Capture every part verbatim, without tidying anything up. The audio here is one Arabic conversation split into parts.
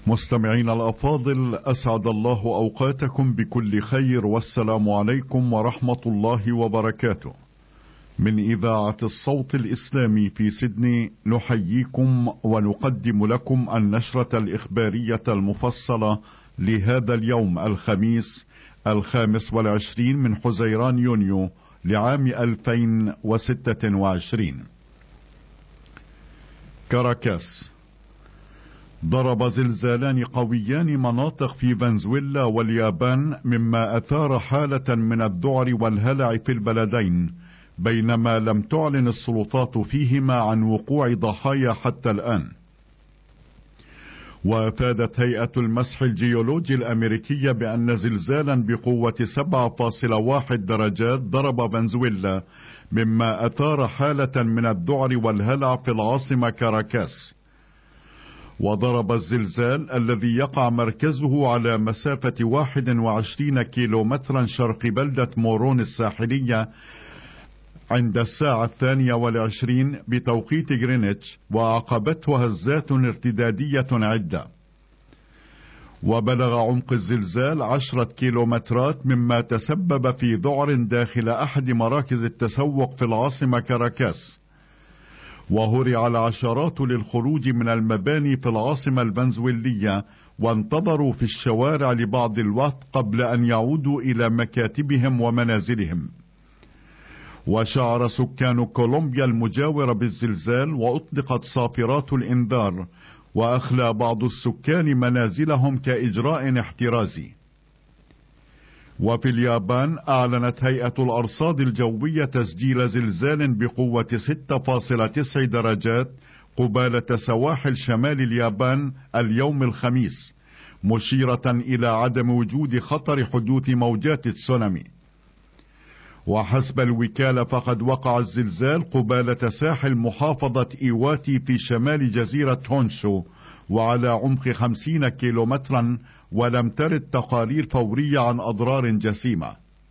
مستمعين الأفاضل، أسعد الله أوقاتكم بكل خير، والسلام عليكم ورحمة الله وبركاته. من إذاعة الصوت الإسلامي في سيدني نحييكم ونقدم لكم النشرة الإخبارية المفصلة لهذا اليوم الخميس الخامس والعشرين من حزيران يونيو لعام ألفين وستة وعشرين. كاراكاس. ضرب زلزالان قويان مناطق في فنزويلا واليابان، مما أثار حالة من الذعر والهلع في البلدين، بينما لم تعلن السلطات فيهما عن وقوع ضحايا حتى الآن. وأفادت هيئة المسح الجيولوجي الأمريكية بأن زلزالا بقوة سبعة فاصلة واحد درجات ضرب فنزويلا، مما أثار حالة من الذعر والهلع في العاصمة كاراكاس. وضرب الزلزال الذي يقع مركزه على مسافة واحد وعشرين كيلومترا شرق بلدة مورون الساحلية عند الساعة الثانية والعشرين بتوقيت غرينتش، وعقبته هزات ارتدادية عدة. وبلغ عمق الزلزال عشرة كيلومترات، مما تسبب في ذعر داخل أحد مراكز التسوق في العاصمة كاراكاس. وهرع العشرات للخروج من المباني في العاصمة الفنزويلية، وانتظروا في الشوارع لبعض الوقت قبل أن يعودوا إلى مكاتبهم ومنازلهم. وشعر سكان كولومبيا المجاورة بالزلزال، وأطلقت صافرات الإنذار، وأخلى بعض السكان منازلهم كإجراء احترازي. وفي اليابان أعلنت هيئة الأرصاد الجوية تسجيل زلزال بقوة ستة فاصلة تسعة درجات قبالة سواحل شمال اليابان اليوم الخميس، مشيرة إلى عدم وجود خطر حدوث موجات تسونامي. وحسب الوكالة فقد وقع الزلزال قبالة ساحل محافظة إيواتي في شمال جزيرة هونشو، وعلى عمق خمسين كيلومترا، ولم ترد تقارير فورية عن أضرار جسيمة.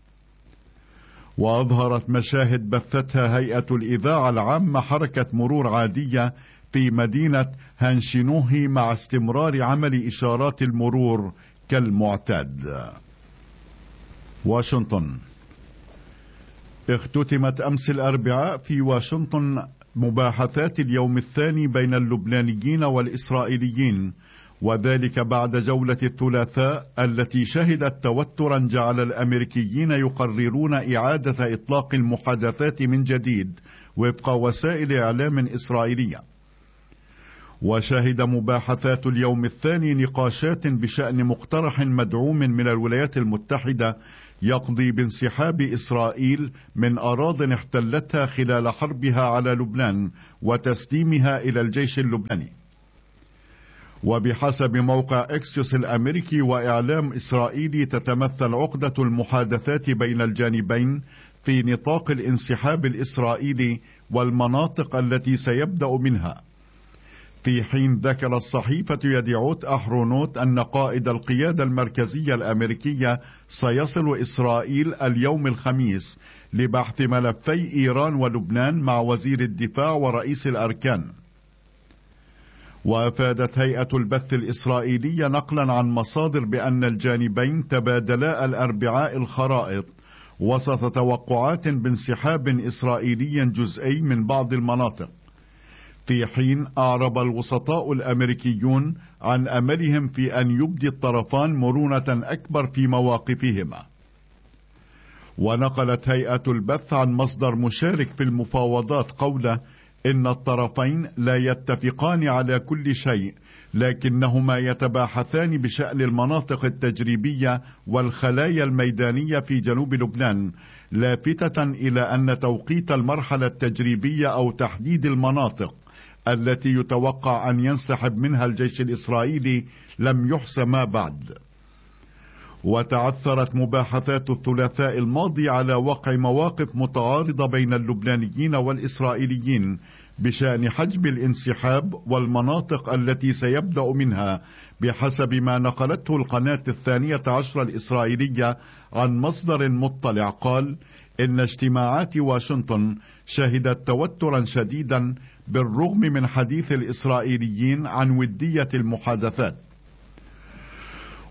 وأظهرت مشاهد بثتها هيئة الإذاعة العامة حركة مرور عادية في مدينة هانشينوهي، مع استمرار عمل إشارات المرور كالمعتاد. واشنطن. اختتمت أمس الأربعاء في واشنطن مباحثات اليوم الثاني بين اللبنانيين والإسرائيليين، وذلك بعد جولة الثلاثاء التي شهدت توترا جعل الأمريكيين يقررون إعادة إطلاق المحادثات من جديد وفق وسائل إعلام إسرائيلية. وشهد مباحثات اليوم الثاني نقاشات بشأن مقترح مدعوم من الولايات المتحدة يقضي بانسحاب إسرائيل من أراضٍ احتلتها خلال حربها على لبنان وتسليمها إلى الجيش اللبناني. وبحسب موقع إكسيوس الأمريكي وإعلام إسرائيلي، تتمثل عقدة المحادثات بين الجانبين في نطاق الانسحاب الإسرائيلي والمناطق التي سيبدأ منها. في حين ذكرت صحيفة يديعوت أحرونوت أن قائد القيادة المركزية الأمريكية سيصل إسرائيل اليوم الخميس لبحث ملفي إيران ولبنان مع وزير الدفاع ورئيس الأركان. وأفادت هيئة البث الإسرائيلية نقلا عن مصادر بأن الجانبين تبادلا الأربعاء الخرائط وسط توقعات بانسحاب إسرائيلي جزئي من بعض المناطق، في حين أعرب الوسطاء الأمريكيون عن أملهم في أن يبدي الطرفان مرونة أكبر في مواقفهما. ونقلت هيئة البث عن مصدر مشارك في المفاوضات قوله إن الطرفين لا يتفقان على كل شيء، لكنهما يتباحثان بشأن المناطق التجريبية والخلايا الميدانية في جنوب لبنان، لافتة إلى أن توقيت المرحلة التجريبية أو تحديد المناطق التي يتوقع أن ينسحب منها الجيش الإسرائيلي لم يحسم بعد. وتعثرت مباحثات الثلاثاء الماضي على وقع مواقف متعارضة بين اللبنانيين والإسرائيليين بشأن حجم الانسحاب والمناطق التي سيبدأ منها، بحسب ما نقلته القناة الثانية عشر الإسرائيلية عن مصدر مطلع قال إن اجتماعات واشنطن شهدت توترا شديدا بالرغم من حديث الإسرائيليين عن ودية المحادثات.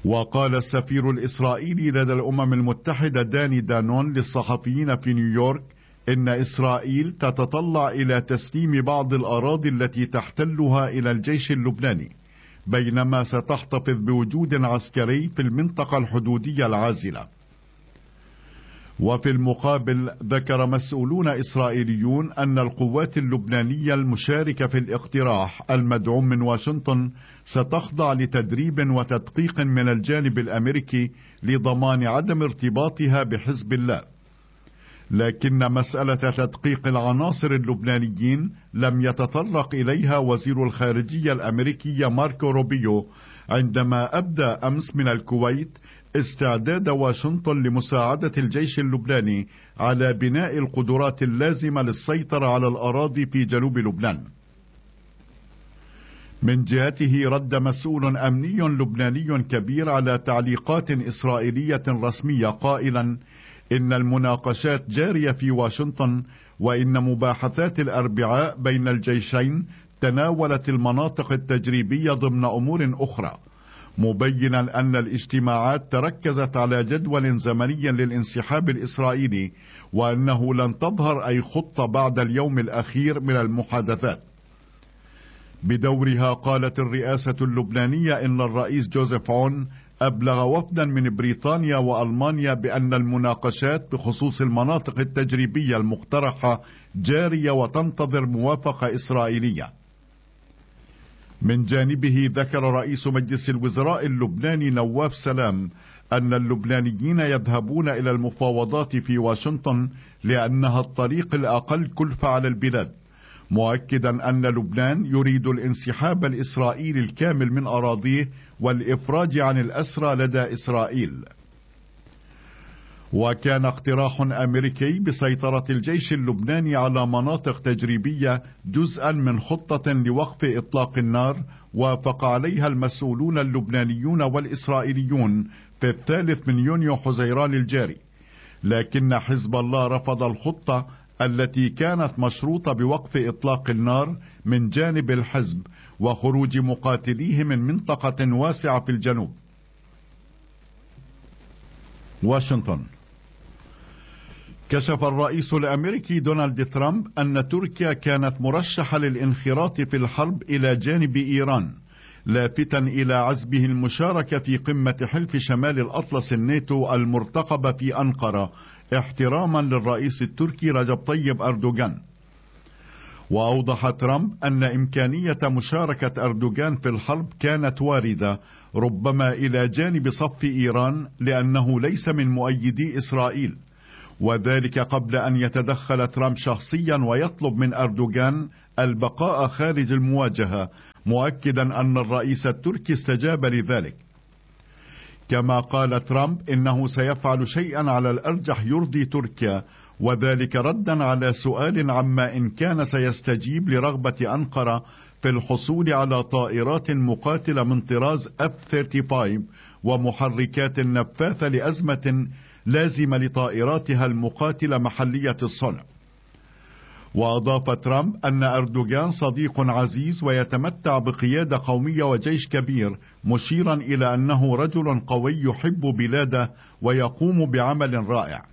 وقال السفير الإسرائيلي لدى الأمم المتحدة داني دانون للصحفيين في نيويورك إن إسرائيل تتطلع إلى تسليم بعض الأراضي التي تحتلها إلى الجيش اللبناني، بينما ستحتفظ بوجود عسكري في المنطقة الحدودية العازلة. وفي المقابل ذكر مسؤولون إسرائيليون أن القوات اللبنانية المشاركة في الاقتراح المدعوم من واشنطن ستخضع لتدريب وتدقيق من الجانب الأمريكي لضمان عدم ارتباطها بحزب الله، لكن مسألة تدقيق العناصر اللبنانيين لم يتطرق إليها وزير الخارجية الأمريكي ماركو روبيو عندما أبدى أمس من الكويت استعداد واشنطن لمساعدة الجيش اللبناني على بناء القدرات اللازمة للسيطرة على الأراضي في جنوب لبنان. من جهته رد مسؤول أمني لبناني كبير على تعليقات إسرائيلية رسمية قائلا إن المناقشات جارية في واشنطن، وإن مباحثات الأربعاء بين الجيشين تناولت المناطق التجريبية ضمن أمور أخرى، مبينا أن الاجتماعات تركزت على جدول زمني للانسحاب الإسرائيلي، وأنه لن تظهر أي خطة بعد اليوم الأخير من المحادثات. بدورها قالت الرئاسة اللبنانية إن الرئيس جوزيف عون أبلغ وفدا من بريطانيا وألمانيا بأن المناقشات بخصوص المناطق التجريبية المقترحة جارية وتنتظر موافقة إسرائيلية. من جانبه ذكر رئيس مجلس الوزراء اللبناني نواف سلام أن اللبنانيين يذهبون إلى المفاوضات في واشنطن لأنها الطريق الأقل كلفة على البلاد، مؤكدا أن لبنان يريد الانسحاب الإسرائيلي الكامل من أراضيه والإفراج عن الأسرى لدى إسرائيل. وكان اقتراح أمريكي بسيطرة الجيش اللبناني على مناطق تجريبية جزءا من خطة لوقف إطلاق النار وافق عليها المسؤولون اللبنانيون والإسرائيليون في الثالث من يونيو حزيران الجاري، لكن حزب الله رفض الخطة التي كانت مشروطة بوقف إطلاق النار من جانب الحزب وخروج مقاتليه من منطقة واسعة في الجنوب. واشنطن. كشف الرئيس الأمريكي دونالد ترامب أن تركيا كانت مرشحة للانخراط في الحرب إلى جانب إيران، لافتا إلى عزمه المشاركة في قمة حلف شمال الأطلس الناتو المرتقبة في أنقرة احتراما للرئيس التركي رجب طيب أردوغان. وأوضح ترامب أن إمكانية مشاركة أردوغان في الحرب كانت واردة، ربما إلى جانب صف إيران، لأنه ليس من مؤيدي إسرائيل، وذلك قبل أن يتدخل ترامب شخصيا ويطلب من أردوغان البقاء خارج المواجهة، مؤكدا أن الرئيس التركي استجاب لذلك. كما قال ترامب إنه سيفعل شيئا على الأرجح يرضي تركيا، وذلك ردا على سؤال عما إن كان سيستجيب لرغبة أنقرة في الحصول على طائرات مقاتلة من طراز إف ثلاثة وثلاثين ومحركات نفاثة لأزمة لازمة لطائراتها المقاتلة محلية الصنع. وأضاف ترامب أن أردوغان صديق عزيز ويتمتع بقيادة قومية وجيش كبير، مشيرا إلى أنه رجل قوي يحب بلاده ويقوم بعمل رائع.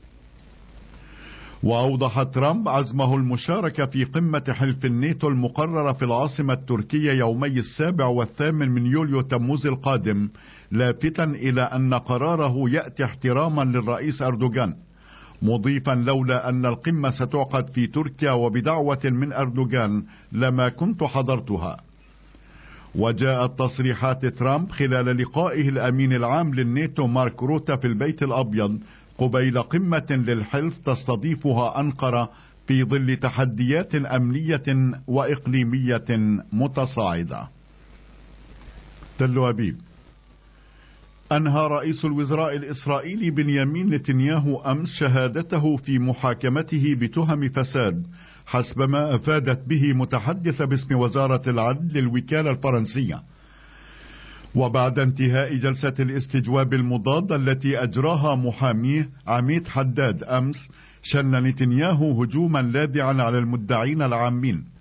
وأوضح ترامب عزمه المشاركة في قمة حلف الناتو المقررة في العاصمة التركية يومي السابع والثامن من يوليو تموز القادم، لافتا إلى أن قراره يأتي احتراما للرئيس أردوغان، مضيفا لولا أن القمة ستعقد في تركيا وبدعوة من أردوغان لما كنت حضرتها. وجاءت تصريحات ترامب خلال لقائه الأمين العام للناتو مارك روتا في البيت الأبيض قبيل قمة للحلف تستضيفها أنقرة في ظل تحديات أمنية وإقليمية متصاعدة. تل أبيب. أنهى رئيس الوزراء الإسرائيلي بنيامين نتنياهو أمس شهادته في محاكمته بتهم فساد، حسب ما أفادت به متحدث باسم وزارة العدل للوكالة الفرنسية. وبعد انتهاء جلسة الاستجواب المضادة التي أجراها محاميه عميد حداد أمس، شن نتنياهو هجوما لاذعا على المدعين العامين،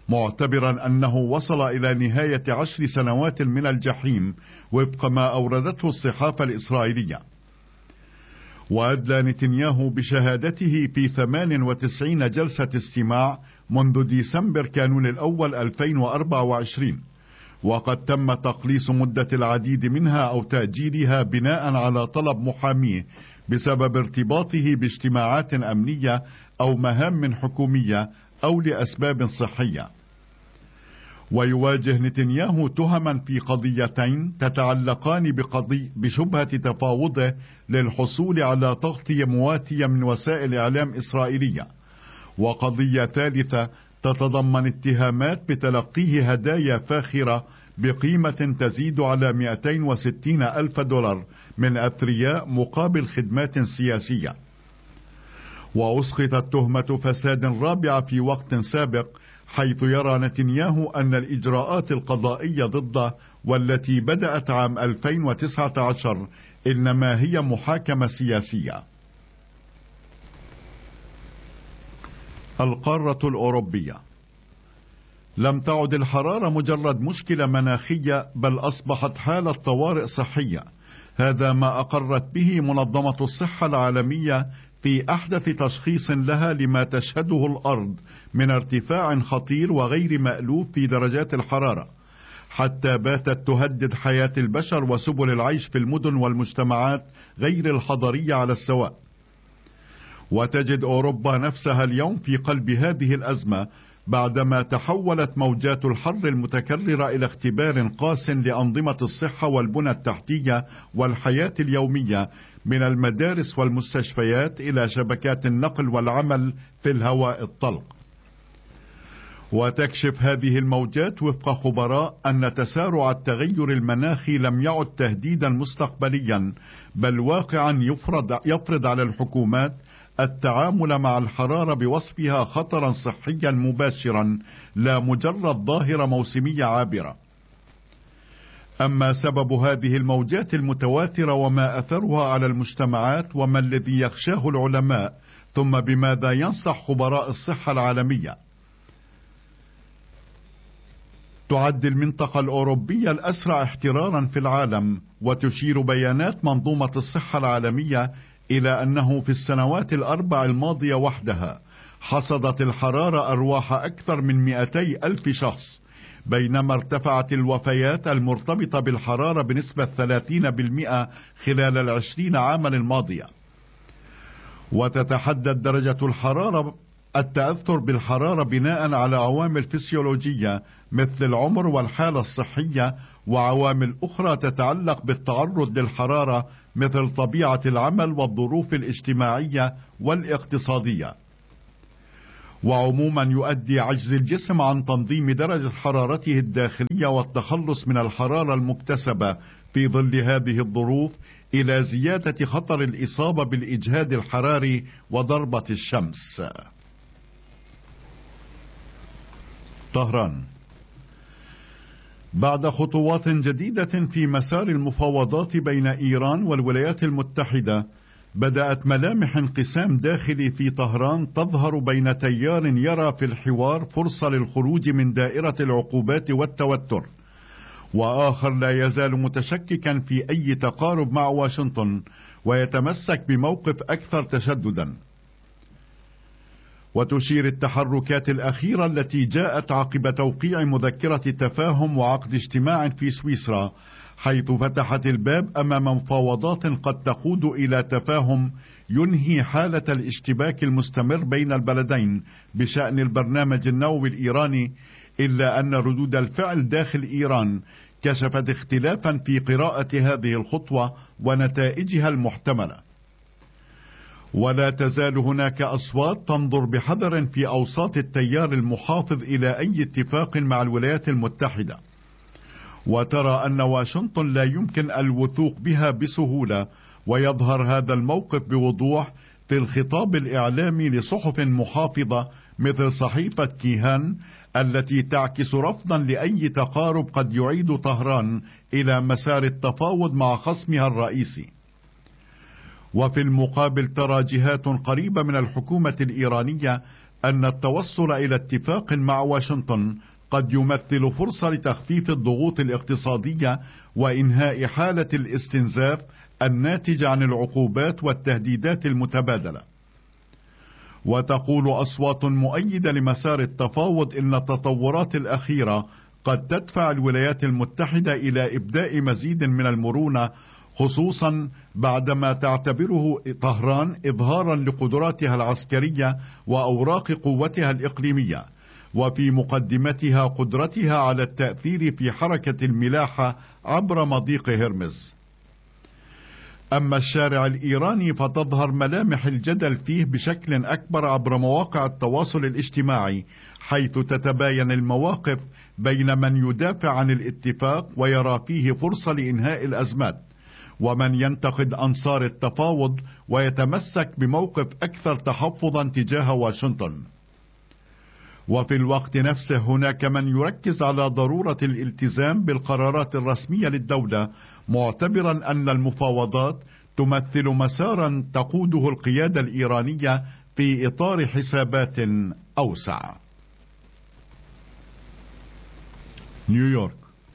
معتبرا أنه وصل إلى نهاية عشر سنوات من الجحيم وفق ما أوردته الصحافة الإسرائيلية. وأدلى نتنياهو بشهادته في ثمان وتسعين جلسة استماع منذ ديسمبر كانون الأول ألفين وأربعة وعشرين، وقد تم تقليص مدة العديد منها أو تأجيلها بناء على طلب محاميه بسبب ارتباطه باجتماعات أمنية أو مهام حكومية أو لأسباب صحية. ويواجه نتنياهو تهما في قضيتين تتعلقان بقضي بشبهة تفاوضه للحصول على تغطية مواتية من وسائل إعلام إسرائيلية، وقضية ثالثة تتضمن اتهامات بتلقيه هدايا فاخرة بقيمة تزيد على مئتين وستين ألف دولار من أثرياء مقابل خدمات سياسية. وأسقطت تهمة فساد رابعة في وقت سابق، حيث يرى نتنياهو أن الإجراءات القضائية ضده والتي بدأت عام ألفين وتسعة عشر إنما هي محاكمة سياسية. القارة الأوروبية. لم تعد الحرارة مجرد مشكلة مناخية، بل أصبحت حالة طوارئ صحية. هذا ما أقرت به منظمة الصحة العالمية في أحدث تشخيص لها لما تشهده الأرض من ارتفاع خطير وغير مألوف في درجات الحرارة، حتى باتت تهدد حياة البشر وسبل العيش في المدن والمجتمعات غير الحضرية على السواء. وتجد أوروبا نفسها اليوم في قلب هذه الأزمة، بعدما تحولت موجات الحر المتكررة إلى اختبار قاس لأنظمة الصحة والبنى التحتية والحياة اليومية، من المدارس والمستشفيات إلى شبكات النقل والعمل في الهواء الطلق. وتكشف هذه الموجات وفق خبراء أن تسارع التغير المناخي لم يعد تهديدا مستقبليا، بل واقعا يفرض, يفرض على الحكومات التعامل مع الحرارة بوصفها خطرا صحيا مباشرا، لا مجرد ظاهرة موسمية عابرة. أما سبب هذه الموجات المتواترة وما أثرها على المجتمعات وما الذي يخشاه العلماء، ثم بماذا ينصح خبراء الصحة العالمية. تعد المنطقة الأوروبية الأسرع احترارا في العالم، وتشير بيانات منظومة الصحة العالمية إلى أنه في السنوات الأربع الماضية وحدها حصدت الحرارة أرواح أكثر من مئتي ألف شخص، بينما ارتفعت الوفيات المرتبطة بالحرارة بنسبة ثلاثين بالمئة خلال العشرين عاما الماضية. وتتحدد درجة الحرارة التأثر بالحرارة بناء على عوامل فسيولوجية مثل العمر والحالة الصحية، وعوامل أخرى تتعلق بالتعرض للحرارة مثل طبيعة العمل والظروف الاجتماعية والاقتصادية. وعموما يؤدي عجز الجسم عن تنظيم درجة حرارته الداخلية والتخلص من الحرارة المكتسبة في ظل هذه الظروف إلى زيادة خطر الإصابة بالإجهاد الحراري وضربة الشمس. طهران. بعد خطوات جديدة في مسار المفاوضات بين إيران والولايات المتحدة، بدأت ملامح انقسام داخلي في طهران تظهر بين تيار يرى في الحوار فرصة للخروج من دائرة العقوبات والتوتر، وآخر لا يزال متشككا في أي تقارب مع واشنطن ويتمسك بموقف أكثر تشددا. وتشير التحركات الأخيرة التي جاءت عقب توقيع مذكرة تفاهم وعقد اجتماع في سويسرا، حيث فتحت الباب أمام مفاوضات قد تقود إلى تفاهم ينهي حالة الاشتباك المستمر بين البلدين بشأن البرنامج النووي الإيراني، إلا أن ردود الفعل داخل إيران كشفت اختلافا في قراءة هذه الخطوة ونتائجها المحتملة. ولا تزال هناك أصوات تنظر بحذر في أوساط التيار المحافظ إلى أي اتفاق مع الولايات المتحدة، وترى أن واشنطن لا يمكن الوثوق بها بسهولة، ويظهر هذا الموقف بوضوح في الخطاب الإعلامي لصحف محافظة مثل صحيفة كيهان التي تعكس رفضا لأي تقارب قد يعيد طهران إلى مسار التفاوض مع خصمها الرئيسي. وفي المقابل ترى جهات قريبة من الحكومة الإيرانية أن التوصل إلى اتفاق مع واشنطن قد يمثل فرصة لتخفيف الضغوط الاقتصادية وإنهاء حالة الاستنزاف الناتجة عن العقوبات والتهديدات المتبادلة. وتقول أصوات مؤيدة لمسار التفاوض إن التطورات الأخيرة قد تدفع الولايات المتحدة إلى إبداء مزيد من المرونة، خصوصا بعدما تعتبره طهران إظهارا لقدراتها العسكرية وأوراق قوتها الإقليمية، وفي مقدمتها قدرتها على التأثير في حركة الملاحة عبر مضيق هرمز. أما الشارع الإيراني فتظهر ملامح الجدل فيه بشكل أكبر عبر مواقع التواصل الاجتماعي، حيث تتباين المواقف بين من يدافع عن الاتفاق ويرى فيه فرصة لإنهاء الأزمات، ومن ينتقد أنصار التفاوض ويتمسك بموقف أكثر تحفظا تجاه واشنطن. وفي الوقت نفسه هناك من يركز على ضرورة الالتزام بالقرارات الرسمية للدولة، معتبرا أن المفاوضات تمثل مسارا تقوده القيادة الإيرانية في إطار حسابات أوسع. نيويورك.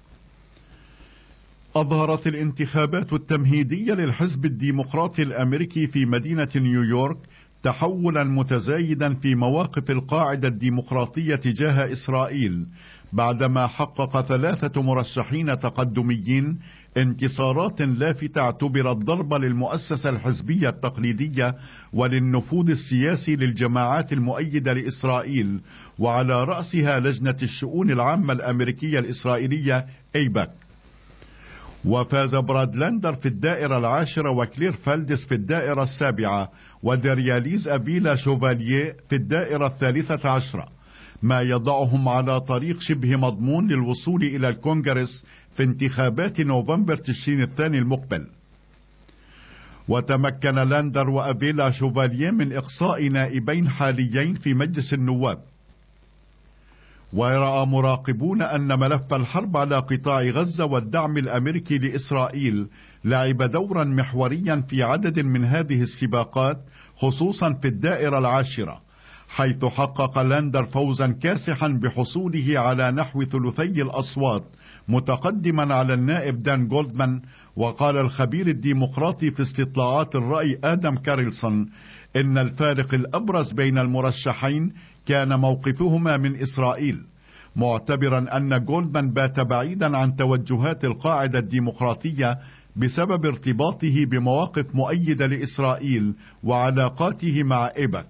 أظهرت الانتخابات التمهيدية للحزب الديمقراطي الأمريكي في مدينة نيويورك تحولا متزايدا في مواقف القاعدة الديمقراطية تجاه إسرائيل، بعدما حقق ثلاثة مرشحين تقدميين انتصارات لافتة اعتبرت ضربة للمؤسسة الحزبية التقليدية وللنفوذ السياسي للجماعات المؤيدة لإسرائيل، وعلى رأسها لجنة الشؤون العامة الأمريكية الإسرائيلية أيباك. وفاز براد لاندر في الدائرة العاشرة وكلير فالدس في الدائرة السابعة ودرياليز أبيلا شوفاليه في الدائرة الثالثة عشرة، ما يضعهم على طريق شبه مضمون للوصول إلى الكونغرس في انتخابات نوفمبر تشرين الثاني المقبل. وتمكن لاندر وأبيلا شوفاليه من إقصاء نائبين حاليين في مجلس النواب. ورأى مراقبون أن ملف الحرب على قطاع غزة والدعم الأمريكي لإسرائيل لعب دورا محوريا في عدد من هذه السباقات، خصوصا في الدائرة العاشرة، حيث حقق لاندر فوزا كاسحا بحصوله على نحو ثلثي الأصوات، متقدما على النائب دان جولدمان. وقال الخبير الديمقراطي في استطلاعات الرأي آدم كارلسون إن الفارق الأبرز بين المرشحين كان موقفهما من إسرائيل، معتبرا أن جولدمان بات بعيدا عن توجهات القاعدة الديمقراطية بسبب ارتباطه بمواقف مؤيدة لإسرائيل وعلاقاته مع إيباك.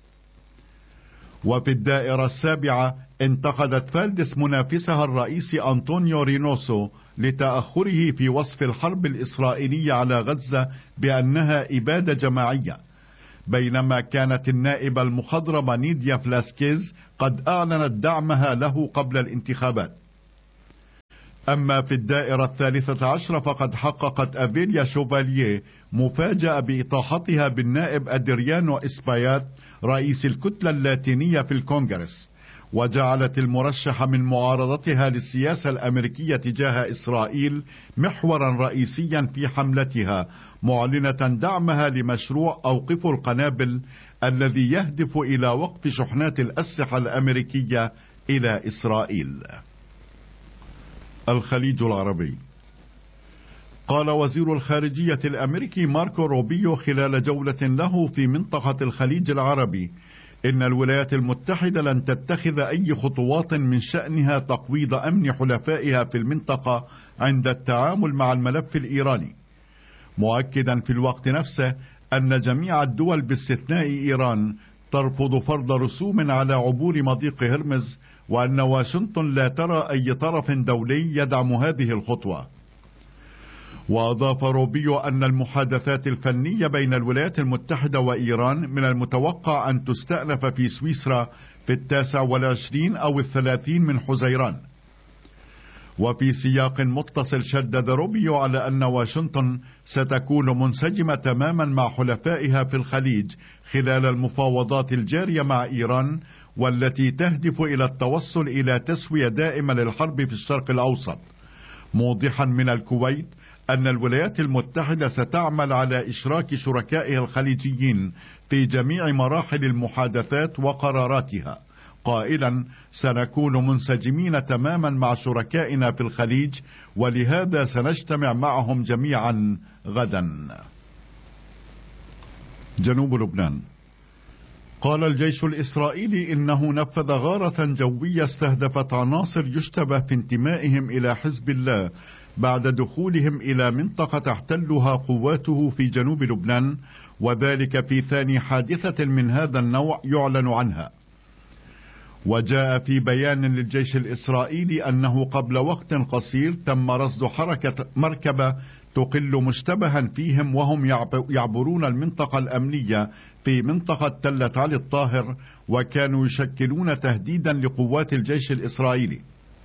وفي الدائرة السابعة انتقدت فالدس منافسها الرئيسي أنطونيو رينوسو لتأخره في وصف الحرب الإسرائيلية على غزة بأنها إبادة جماعية، بينما كانت النائبة المخضرمة نيديا فلاسكيز قد أعلنت دعمها له قبل الانتخابات. أما في الدائرة الثالثة عشرة فقد حققت أبيليا شوفاليه مفاجأة بإطاحتها بالنائب أدريانو إسبايات رئيس الكتلة اللاتينية في الكونغرس، وجعلت المرشحة من معارضتها للسياسة الأمريكية تجاه إسرائيل محورا رئيسيا في حملتها، معلنة دعمها لمشروع أوقفوا القنابل الذي يهدف إلى وقف شحنات الأسلحة الأمريكية إلى إسرائيل. الخليج العربي. قال وزير الخارجية الأمريكي ماركو روبيو خلال جولة له في منطقة الخليج العربي إن الولايات المتحدة لن تتخذ أي خطوات من شأنها تقويض أمن حلفائها في المنطقة عند التعامل مع الملف الإيراني، مؤكدا في الوقت نفسه أن جميع الدول باستثناء إيران ترفض فرض رسوم على عبور مضيق هرمز، وأن واشنطن لا ترى أي طرف دولي يدعم هذه الخطوة. وأضاف روبيو أن المحادثات الفنية بين الولايات المتحدة وإيران من المتوقع أن تستأنف في سويسرا في التاسع والعشرين أو الثلاثين من حزيران. وفي سياق متصل شدد روبيو على أن واشنطن ستكون منسجمة تماما مع حلفائها في الخليج خلال المفاوضات الجارية مع إيران، والتي تهدف إلى التوصل إلى تسوية دائمة للحرب في الشرق الأوسط، موضحا من الكويت أن الولايات المتحدة ستعمل على إشراك شركائها الخليجيين في جميع مراحل المحادثات وقراراتها، قائلا: سنكون منسجمين تماما مع شركائنا في الخليج، ولهذا سنجتمع معهم جميعا غدا. جنوب لبنان. قال الجيش الإسرائيلي إنه نفذ غارة جوية استهدفت عناصر يشتبه في انتمائهم إلى حزب الله بعد دخولهم إلى منطقة تحتلها قواته في جنوب لبنان، وذلك في ثاني حادثة من هذا النوع يعلن عنها. وجاء في بيان للجيش الإسرائيلي أنه قبل وقت قصير تم رصد حركة مركبة تقل مشتبها فيهم وهم يعبرون المنطقة الأمنية في منطقة تلة علي الطاهر، وكانوا يشكلون تهديدا لقوات الجيش الإسرائيلي.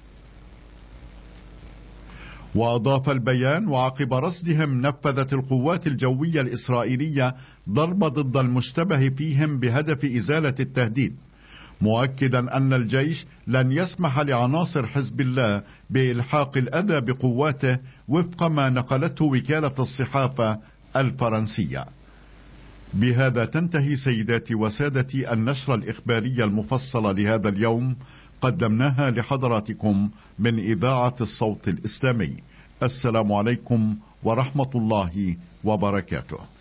وأضاف البيان: وعقب رصدهم نفذت القوات الجوية الإسرائيلية ضربة ضد المشتبه فيهم بهدف إزالة التهديد، مؤكدا أن الجيش لن يسمح لعناصر حزب الله بإلحاق الأذى بقواته وفق ما نقلته وكالة الصحافة الفرنسية. بهذا تنتهي سيداتي وسادتي النشرة الإخبارية المفصلة لهذا اليوم، قدمناها لحضراتكم من إذاعة الصوت الإسلامي. السلام عليكم ورحمة الله وبركاته.